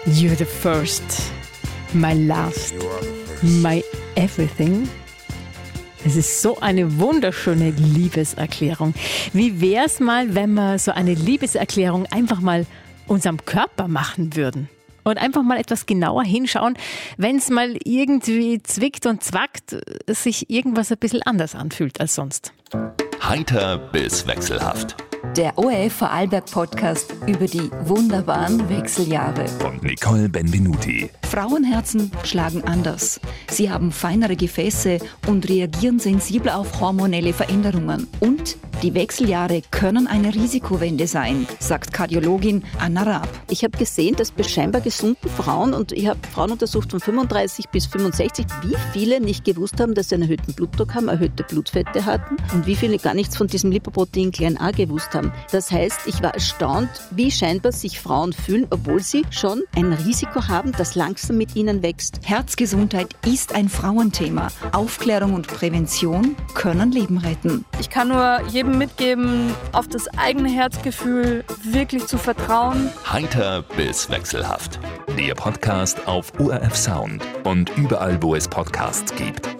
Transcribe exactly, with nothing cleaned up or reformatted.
You're the first, my last, my everything. Es ist so eine wunderschöne Liebeserklärung. Wie wär's mal, wenn wir so eine Liebeserklärung einfach mal unserem Körper machen würden? Und einfach mal etwas genauer hinschauen, wenn es mal irgendwie zwickt und zwackt, sich irgendwas ein bisschen anders anfühlt als sonst. Heiter bis wechselhaft. Der O R F Vorarlberg Podcast über die wunderbaren Wechseljahre. Von Nicole Benvenuti. Frauenherzen schlagen anders. Sie haben feinere Gefäße und reagieren sensibler auf hormonelle Veränderungen. Und die Wechseljahre können eine Risikowende sein, sagt Kardiologin Anna Raab. Ich habe gesehen, dass bei scheinbar gesunden Frauen, und ich habe Frauen untersucht von fünfunddreißig bis fünfundsechzig, wie viele nicht gewusst haben, dass sie einen erhöhten Blutdruck haben, erhöhte Blutfette hatten und wie viele gar nichts von diesem Lipoprotein klein a gewusst haben. Das heißt, ich war erstaunt, wie scheinbar sich Frauen fühlen, obwohl sie schon ein Risiko haben, das langsam mit ihnen wächst. Herzgesundheit ist ein Frauenthema. Aufklärung und Prävention können Leben retten. Ich kann nur jedem mitgeben, auf das eigene Herzgefühl wirklich zu vertrauen. Heiter bis wechselhaft. Der Podcast auf O R F Sound und überall, wo es Podcasts gibt.